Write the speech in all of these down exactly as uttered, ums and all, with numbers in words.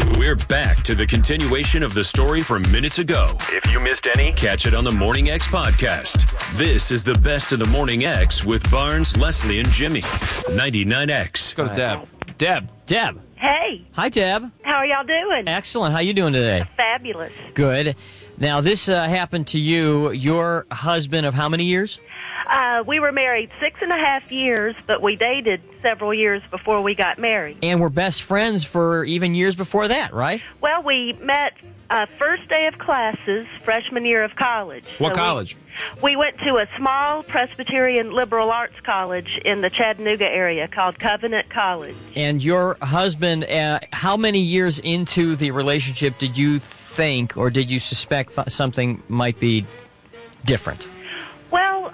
We're back to the continuation of the story from minutes ago. If you missed any, catch it on the Morning X podcast. This is the best of the Morning X with Barnes, Leslie, and Jimmy. ninety-nine X. Let's go to Deb. Deb. Deb. Hey. Hi, Deb. How are y'all doing? Excellent. How you doing today? Fabulous. Good. Now, this uh, happened to you, your husband of how many years? Uh, we were married six and a half years, but we dated several years before we got married. And were best friends for even years before that, right? Well, we met uh, first day of classes, freshman year of college. What So college? We, we went to a small Presbyterian liberal arts college in the Chattanooga area called Covenant College. And your husband, uh, how many years into the relationship did you think or did you suspect th- something might be different? Well,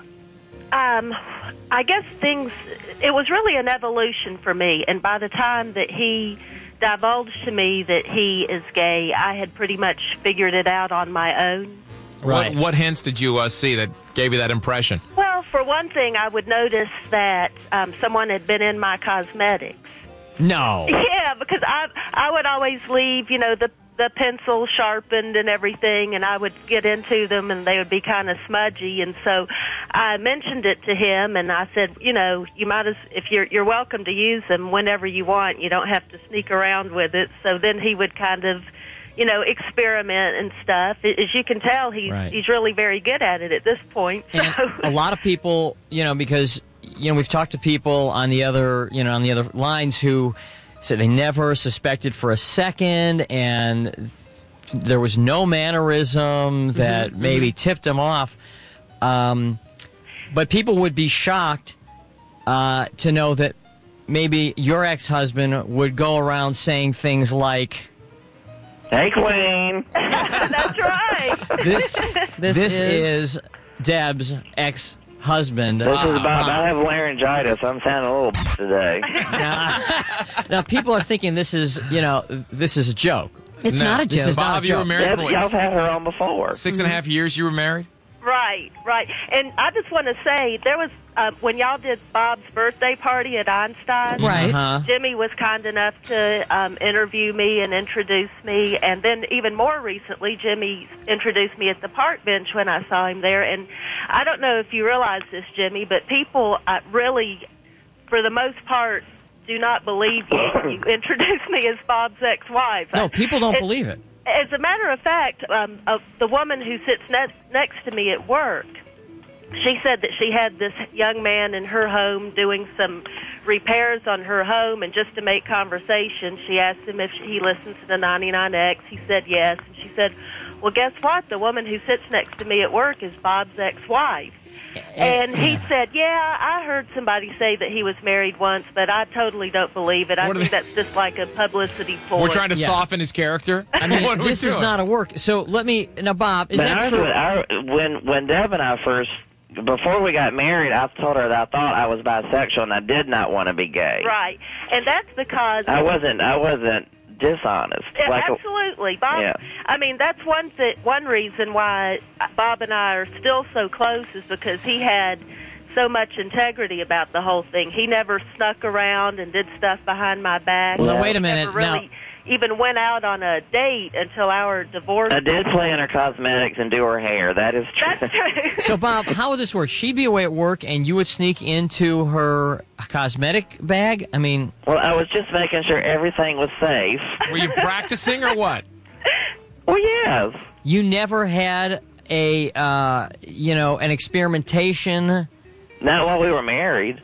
um, I guess things, it was really an evolution for me. And by the time that he divulged to me that he is gay, I had pretty much figured it out on my own. Right. What, what hints did you uh, see that gave you that impression? Well, for one thing, I would notice that um, someone had been in my cosmetics. No. Yeah, because I I would always leave, you know, the the pencil sharpened and everything, and I would get into them, and they would be kind of smudgy. And so I mentioned it to him, and I said, you know, you might as if you're you're welcome to use them whenever you want. You don't have to sneak around with it. So then he would kind of, you know, experiment and stuff. As you can tell, he's Right. he's really very good at it at this point. So. And a lot of people, you know, because, you know, we've talked to people on the other, you know, on the other lines who said they never suspected for a second, and there was no mannerism that Mm-hmm, maybe mm-hmm. tipped them off. Um, but people would be shocked uh, to know that maybe your ex-husband would go around saying things like, "Hey, Queen." That's right. This, This this is- is Deb's ex husband. This is Uh, Bob. Bob. I have laryngitis. I'm sounding a little today. now, now, people are thinking this is, you know, this is a joke. It's No. not a This joke. is not Bob, a you were joke. married Deb, for y'all what? had her on before. Six and a half years you were married? Right, right. And I just want to say, there was, uh, when y'all did Bob's birthday party at Einstein, Right. Uh-huh. Jimmy was kind enough to um, interview me and introduce me. And then even more recently, Jimmy introduced me at the park bench when I saw him there. And I don't know if you realize this, Jimmy, but people uh, really, for the most part, do not believe you. You introduced me as Bob's ex-wife. No, people don't It- believe it. As a matter of fact, um, uh, the woman who sits ne- next to me at work, she said that she had this young man in her home doing some repairs on her home, and just to make conversation, she asked him if he listens to the ninety-nine X. He said yes, and she said, well, guess what? The woman who sits next to me at work is Bob's ex-wife. And he said, yeah, I heard somebody say that he was married once, but I totally don't believe it. I What are think they- that's just like a publicity ploy. We're trying to Yeah. soften his character? I mean, What are we this is doing? not a work. So let me, now, Bob, is But that I, true? I, when when Deb and I first, before we got married, I told her that I thought I was bisexual and I did not want to be gay. Right, and that's because I wasn't. I wasn't dishonest. Yeah, like a- absolutely, Bob. Yeah. I mean, that's one th- one reason why Bob and I are still so close is because he had so much integrity about the whole thing. He never snuck around and did stuff behind my back. Well, now, He wait a minute. Never really even went out on a date until our divorce. I did play in her cosmetics and do her hair. That is true. That's true. So, Bob, how would this work? She'd be away at work, and you would sneak into her cosmetic bag? I mean, Well, I was just making sure everything was safe. Were you practicing or what? Well, yes. you never had a, uh, you know, an experimentation. Not while we were married.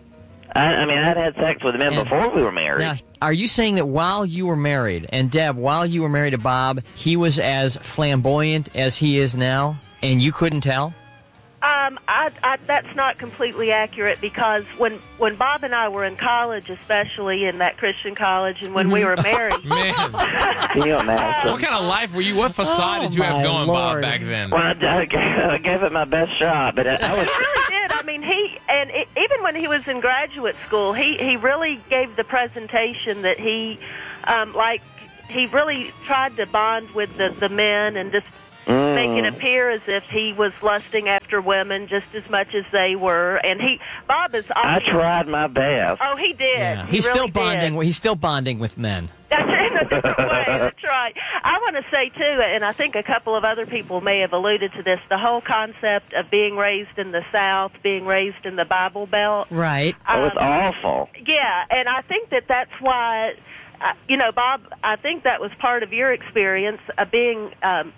I, I mean, I'd had sex with men And- before we were married. Now, are you saying that while you were married, and Deb, while you were married to Bob, he was as flamboyant as he is now, and you couldn't tell? Um, I, I, that's not completely accurate because when when Bob and I were in college, especially in that Christian college, and when we were married, Man, Can you imagine? what kind of life were you? What facade Oh, did you have my going, Bob, Lord. back then? Well, I, I gave- I gave it my best shot, but I, I was. He really did. I mean, he and it, even when he was in graduate school, he he really gave the presentation that he, um, like, he really tried to bond with the the men and just Mm. make it appear as if he was lusting after women just as much as they were. And he, Bob is. I obviously- tried my best. Oh, he did. Yeah. He He's still really bonding. did. He's still bonding with men. That's, different way. That's right. I want to say, too, and I think a couple of other people may have alluded to this, the whole concept of being raised in the South, being raised in the Bible Belt. Right. Oh, it's Um, awful. Yeah, and I think that that's why, uh, you know, Bob, I think that was part of your experience of being, um,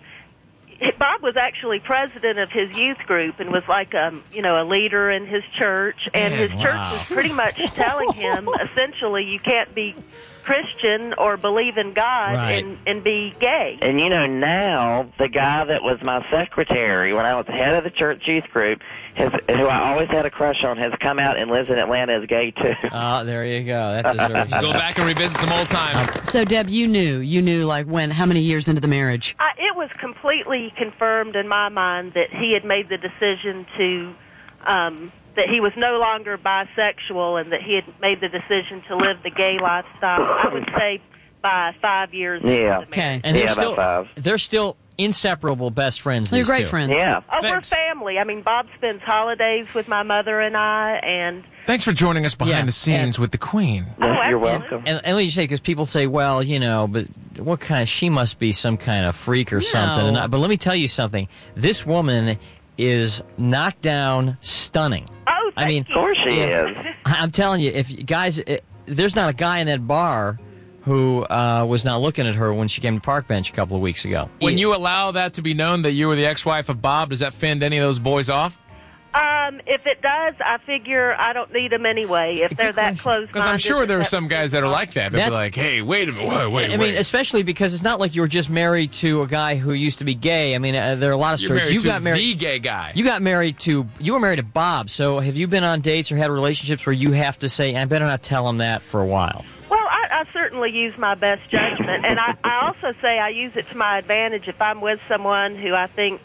Bob was actually president of his youth group and was like, um, you know, a leader in his church, and Man, his church wow. was pretty much telling him, essentially, you can't be Christian or believe in God Right. and, and be gay. And you know, now the guy that was my secretary when I was head of the church youth group, his, who I always had a crush on, has come out and lives in Atlanta as gay too. Oh, there you go. That deserves Go it. back and revisit some old times. So, Deb, you knew. You knew, like, when, how many years into the marriage? I, it was completely confirmed in my mind that he had made the decision to, um, that he was no longer bisexual and that he had made the decision to live the gay lifestyle. I would say by five years. Yeah. into the marriage. Okay. And they're Yeah, still about five. they're still inseparable best friends. They're these great two. friends. Yeah. Oh, Thanks. we're family. I mean, Bob spends holidays with my mother and I, and Thanks for joining us behind Yeah, the scenes and- with the Queen. Oh, You're absolutely. welcome. And, and let me just say, because people say, well, you know, but what kind? She must be some kind of freak or something. And I, but let me tell you something. This woman is knocked down, stunning. oh, I mean, Of course she if- is. I'm telling you, if guys, it, there's not a guy in that bar who uh, was not looking at her when she came to Park Bench a couple of weeks ago. When you allow that to be known that you were the ex-wife of Bob, does that fend any of those boys off? Um, if it does, I figure I don't need them anyway. If they're that close, Because I'm sure there are some guys that are like that. They'll be That's- like, hey, wait a minute, wait, wait, I wait. mean, especially because it's not like you were just married to a guy who used to be gay. I mean, uh, there are a lot of You're stories. married You to got married. the gay guy. You got married to. You were married to Bob. So have you been on dates or had relationships where you have to say, "I better not tell him that" for a while? Well, I, I certainly use my best judgment, and I, I also say I use it to my advantage if I'm with someone who I think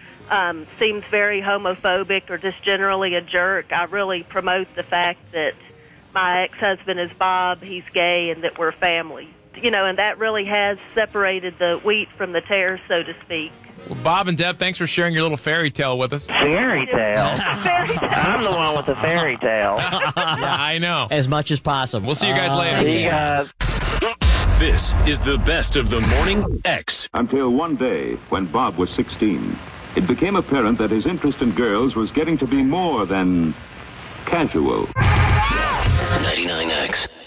um, seems very homophobic or just generally a jerk. I really promote the fact that my ex-husband is Bob, he's gay, and that we're family. You know, and that really has separated the wheat from the tares, so to speak. Well, Bob and Deb, thanks for sharing your little fairy tale with us. Fairy tale. Very I'm the one with the fairy tale. Yeah, I know. As much as possible. We'll see you guys Uh, later. See you guys. This is the best of the Morning X. Until one day, when Bob was sixteen, it became apparent that his interest in girls was getting to be more than casual. ninety-nine X.